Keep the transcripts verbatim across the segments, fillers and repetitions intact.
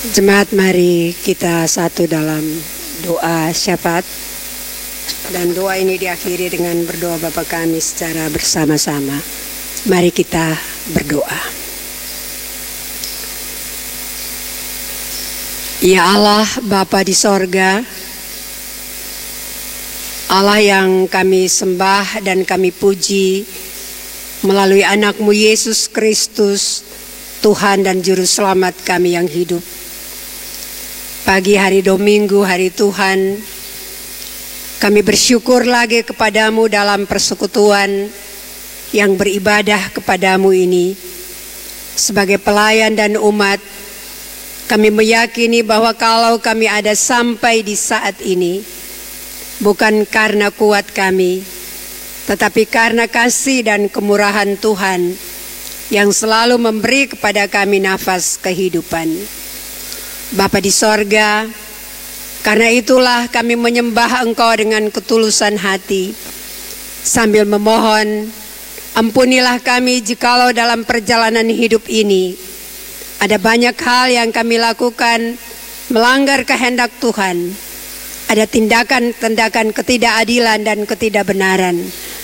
Jemaat, mari kita satu dalam doa syafaat, dan doa ini diakhiri dengan berdoa Bapa kami secara bersama-sama. Mari kita berdoa. Ya Allah, Bapa di sorga, Allah yang kami sembah dan kami puji melalui anak-Mu Yesus Kristus, Tuhan dan Juru Selamat kami yang hidup. Pagi hari Dominggu, hari Tuhan, kami bersyukur lagi kepadamu dalam persekutuan yang beribadah kepadamu ini. Sebagai pelayan dan umat, kami meyakini bahwa kalau kami ada sampai di saat ini, bukan karena kuat kami, tetapi karena kasih dan kemurahan Tuhan yang selalu memberi kepada kami nafas kehidupan. Bapa di sorga, karena itulah kami menyembah Engkau dengan ketulusan hati, sambil memohon, ampunilah kami jikalau dalam perjalanan hidup ini ada banyak hal yang kami lakukan melanggar kehendak Tuhan. Ada tindakan-tindakan ketidakadilan dan ketidakbenaran.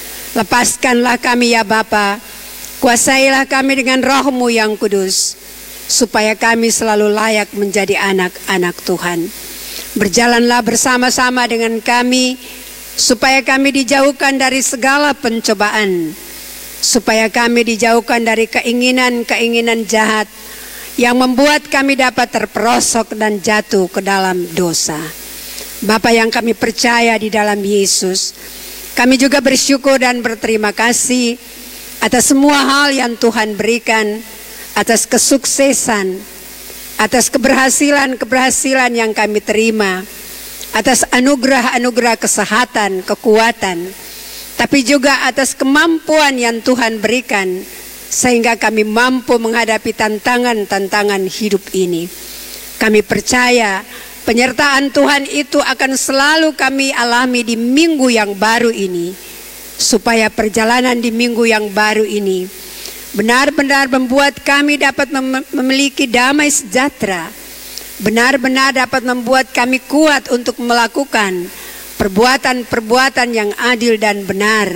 Lepaskanlah kami ya Bapa, kuasailah kami dengan Roh-Mu yang kudus, supaya kami selalu layak menjadi anak-anak Tuhan. Berjalanlah bersama-sama dengan kami, supaya kami dijauhkan dari segala pencobaan, supaya kami dijauhkan dari keinginan-keinginan jahat yang membuat kami dapat terperosok dan jatuh ke dalam dosa. Bapa yang kami percaya di dalam Yesus, kami juga bersyukur dan berterima kasih atas semua hal yang Tuhan berikan, atas kesuksesan, atas keberhasilan-keberhasilan yang kami terima, atas anugerah-anugerah kesehatan, kekuatan, tapi juga atas kemampuan yang Tuhan berikan, sehingga kami mampu menghadapi tantangan-tantangan hidup ini. Kami percaya penyertaan Tuhan itu akan selalu kami alami di minggu yang baru ini, supaya perjalanan di minggu yang baru ini benar-benar membuat kami dapat mem- memiliki damai sejahtera, benar-benar dapat membuat kami kuat untuk melakukan perbuatan-perbuatan yang adil dan benar,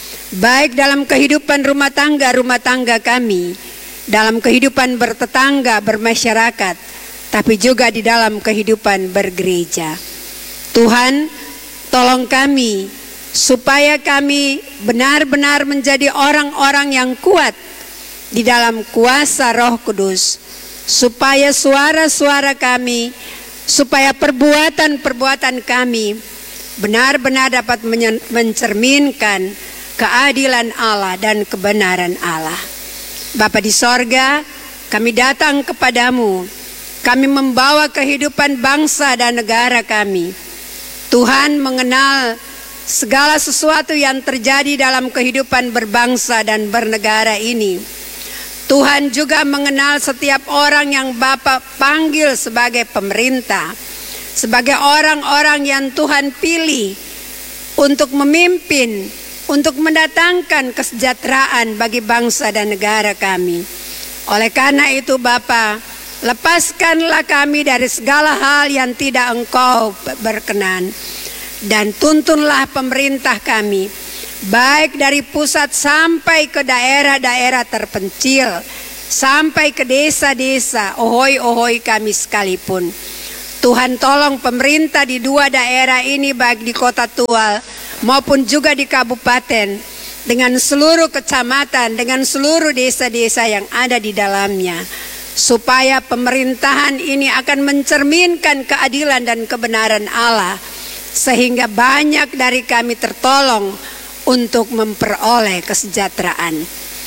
baik dalam kehidupan rumah tangga-rumah tangga kami, dalam kehidupan bertetangga, bermasyarakat, tapi juga di dalam kehidupan bergereja. Tuhan, tolong kami supaya kami benar-benar menjadi orang-orang yang kuat di dalam kuasa Roh Kudus, supaya suara-suara kami, supaya perbuatan-perbuatan kami benar-benar dapat mencerminkan keadilan Allah dan kebenaran Allah. Bapa di sorga, kami datang kepadamu, kami membawa kehidupan bangsa dan negara kami. Tuhan mengenal segala sesuatu yang terjadi dalam kehidupan berbangsa dan bernegara ini. Tuhan juga mengenal setiap orang yang Bapa panggil sebagai pemerintah, sebagai orang-orang yang Tuhan pilih untuk memimpin, untuk mendatangkan kesejahteraan bagi bangsa dan negara kami. Oleh karena itu Bapa, lepaskanlah kami dari segala hal yang tidak Engkau berkenan, dan tuntunlah pemerintah kami, baik dari pusat sampai ke daerah-daerah terpencil, sampai ke desa-desa, ohoi-ohoi kami sekalipun. Tuhan tolong pemerintah di dua daerah ini, baik di Kota Tual maupun juga di kabupaten, dengan seluruh kecamatan, dengan seluruh desa-desa yang ada di dalamnya, supaya pemerintahan ini akan mencerminkan keadilan dan kebenaran Allah, sehingga banyak dari kami tertolong untuk memperoleh kesejahteraan.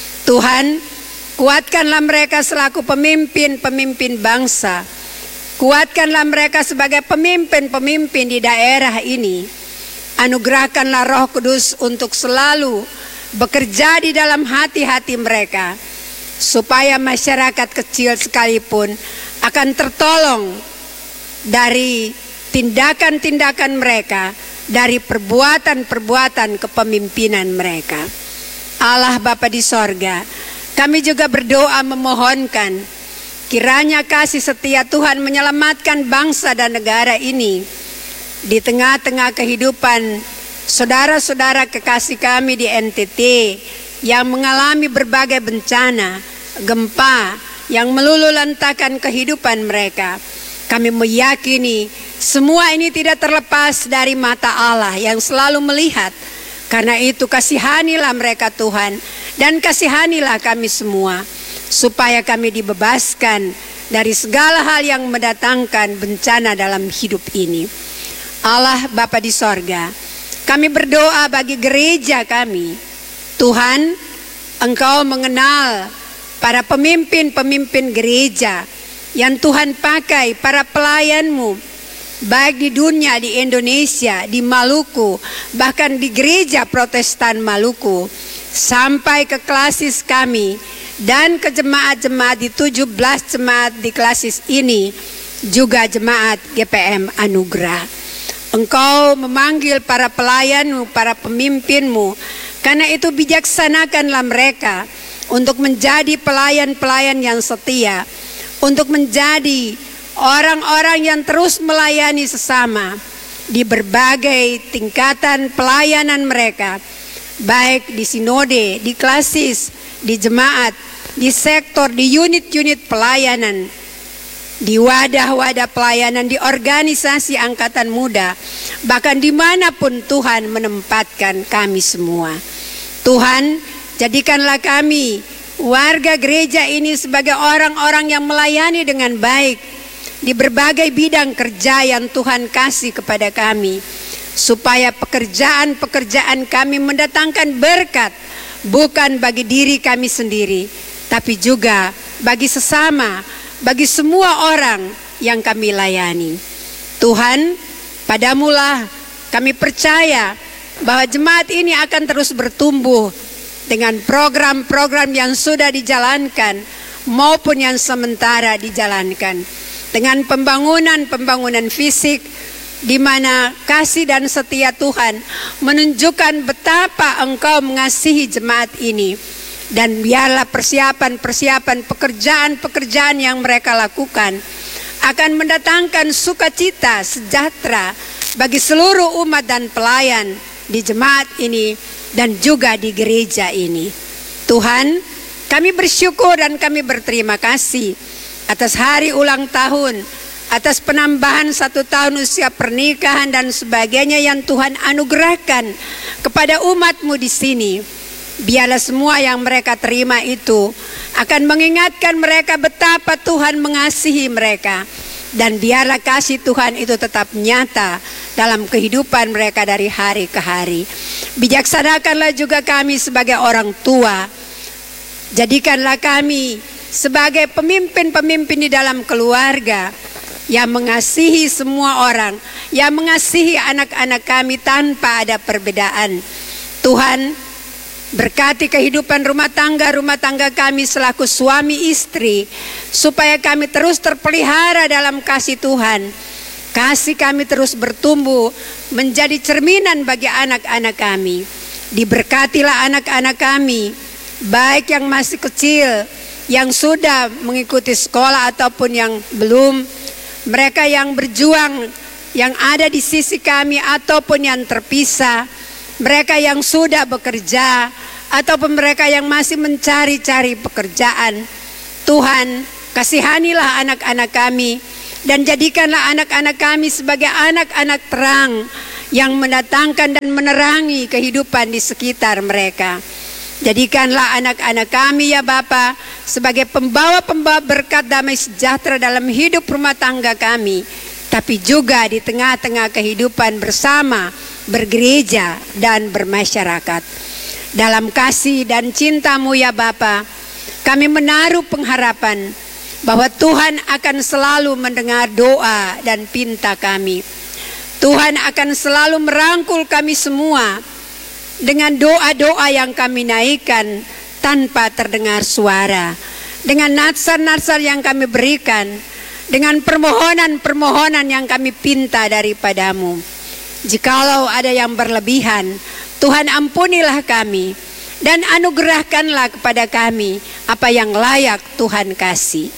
Tuhan, kuatkanlah mereka selaku pemimpin-pemimpin bangsa, kuatkanlah mereka sebagai pemimpin-pemimpin di daerah ini. Anugerahkanlah Roh Kudus untuk selalu bekerja di dalam hati-hati mereka, supaya masyarakat kecil sekalipun akan tertolong dari tindakan-tindakan mereka, dari perbuatan-perbuatan kepemimpinan mereka. Allah Bapa di sorga, kami juga berdoa memohonkan Kiranya kasih setia Tuhan menyelamatkan bangsa dan negara ini di tengah-tengah kehidupan saudara-saudara kekasih kami di N T T yang mengalami berbagai bencana, gempa yang meluluhlantakkan kehidupan mereka. Kami meyakini semua ini tidak terlepas dari mata Allah yang selalu melihat. Karena itu kasihanilah mereka Tuhan, dan kasihanilah kami semua, supaya kami dibebaskan dari segala hal yang mendatangkan bencana dalam hidup ini. Allah Bapa di sorga, kami berdoa bagi gereja kami. Tuhan, Engkau mengenal para pemimpin-pemimpin gereja yang Tuhan pakai, para pelayan-Mu, baik di dunia, di Indonesia, di Maluku, bahkan di gereja Protestan Maluku, sampai ke klasis kami dan ke jemaat-jemaat di tujuh belas jemaat di klasis ini, juga jemaat G P M Anugerah. Engkau memanggil para pelayan-Mu, para pemimpin-Mu, karena itu bijaksanakanlah mereka untuk menjadi pelayan-pelayan yang setia, untuk menjadi orang-orang yang terus melayani sesama di berbagai tingkatan pelayanan mereka, baik di sinode, di klasis, di jemaat, di sektor, di unit-unit pelayanan, di wadah-wadah pelayanan, di organisasi angkatan muda, bahkan dimanapun Tuhan menempatkan kami semua. Tuhan, jadikanlah kami warga gereja ini sebagai orang-orang yang melayani dengan baik di berbagai bidang kerja yang Tuhan kasih kepada kami, supaya pekerjaan-pekerjaan kami mendatangkan berkat, bukan bagi diri kami sendiri, tapi juga bagi sesama, bagi semua orang yang kami layani. Tuhan, padamulah kami percaya bahwa jemaat ini akan terus bertumbuh dengan program-program yang sudah dijalankan maupun yang sementara dijalankan, dengan pembangunan-pembangunan fisik di mana kasih dan setia Tuhan menunjukkan betapa Engkau mengasihi jemaat ini. Dan biarlah persiapan-persiapan pekerjaan-pekerjaan yang mereka lakukan akan mendatangkan sukacita, sejahtera bagi seluruh umat dan pelayan di jemaat ini dan juga di gereja ini. Tuhan, kami bersyukur dan kami berterima kasih atas hari ulang tahun, atas penambahan satu tahun usia pernikahan dan sebagainya yang Tuhan anugerahkan kepada umat-Mu di sini. Biarlah semua yang mereka terima itu akan mengingatkan mereka betapa Tuhan mengasihi mereka. Dan biarlah kasih Tuhan itu tetap nyata dalam kehidupan mereka dari hari ke hari. Bijaksanakanlah juga kami sebagai orang tua. Jadikanlah kami sebagai pemimpin-pemimpin di dalam keluarga yang mengasihi semua orang, yang mengasihi anak-anak kami tanpa ada perbedaan. Tuhan, berkati kehidupan rumah tangga-rumah tangga kami selaku suami istri, supaya kami terus terpelihara dalam kasih Tuhan. Kasih kami terus bertumbuh menjadi cerminan bagi anak-anak kami. Diberkatilah anak-anak kami, baik yang masih kecil, yang sudah mengikuti sekolah ataupun yang belum, mereka yang berjuang, yang ada di sisi kami ataupun yang terpisah, mereka yang sudah bekerja ataupun mereka yang masih mencari-cari pekerjaan. Tuhan, kasihanilah anak-anak kami dan jadikanlah anak-anak kami sebagai anak-anak terang yang mendatangkan dan menerangi kehidupan di sekitar mereka. Jadikanlah anak-anak kami ya Bapa sebagai pembawa-pembawa berkat damai sejahtera dalam hidup rumah tangga kami, tapi juga di tengah-tengah kehidupan bersama, bergereja dan bermasyarakat. Dalam kasih dan cinta-Mu ya Bapa, kami menaruh pengharapan bahwa Tuhan akan selalu mendengar doa dan pinta kami. Tuhan akan selalu merangkul kami semua dengan doa-doa yang kami naikkan tanpa terdengar suara, dengan natsar-natsar yang kami berikan, dengan permohonan-permohonan yang kami pinta daripada-Mu. Jikalau ada yang berlebihan, Tuhan ampunilah kami dan anugerahkanlah kepada kami apa yang layak Tuhan kasih.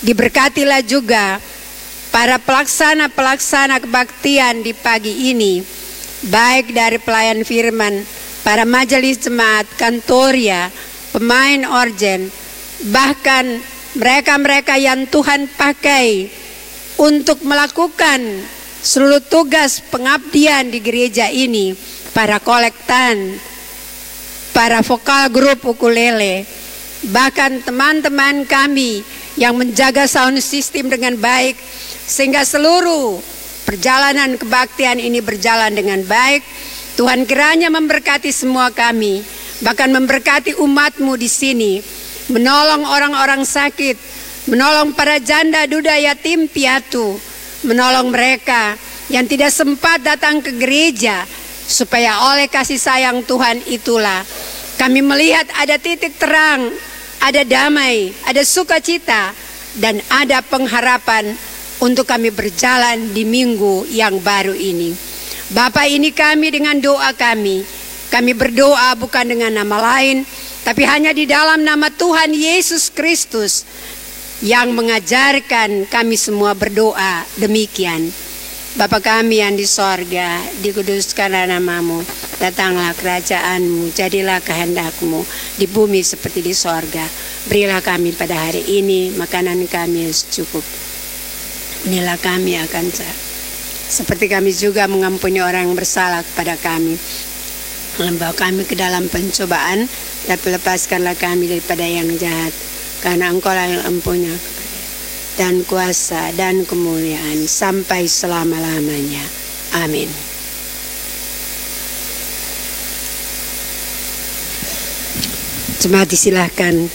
Diberkatilah juga para pelaksana-pelaksana kebaktian di pagi ini, baik dari pelayan firman, para majelis jemaat, kantoria, pemain organ, bahkan mereka-mereka yang Tuhan pakai untuk melakukan seluruh tugas pengabdian di gereja ini, para kolektan, para vokal grup ukulele, bahkan teman-teman kami yang menjaga sound system dengan baik, sehingga seluruh perjalanan kebaktian ini berjalan dengan baik. Tuhan kiranya memberkati semua kami, bahkan memberkati umat-Mu di sini, menolong orang-orang sakit, menolong para janda, duda, yatim, piatu, menolong mereka yang tidak sempat datang ke gereja, supaya oleh kasih sayang Tuhan itulah kami melihat ada titik terang, ada damai, ada sukacita, dan ada pengharapan untuk kami berjalan di minggu yang baru ini. Bapa, ini kami dengan doa kami. Kami berdoa bukan dengan nama lain, tapi hanya di dalam nama Tuhan Yesus Kristus yang mengajarkan kami semua berdoa demikian. Bapa kami yang di sorga, dikuduskanlah namamu, datanglah kerajaan-Mu, jadilah kehendak-Mu di bumi seperti di sorga. Berilah kami pada hari ini makanan kami yang cukup. Inilah kami akan seperti kami juga mengampuni orang yang bersalah kepada kami. Membawa kami ke dalam pencobaan, tapi lepaskanlah kami daripada yang jahat, karena Engkau-lah yang empunya dan kuasa dan kemuliaan sampai selama-lamanya. Amin. Jemaat disilahkan